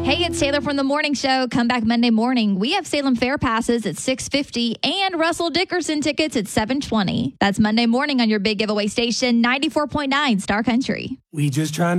Hey, it's Taylor from The Morning Show. Come back Monday morning. We have Salem Fair passes at 6:50 and Russell Dickerson tickets at 7:20. That's Monday morning on your big giveaway station, 94.9 Star Country. We just trying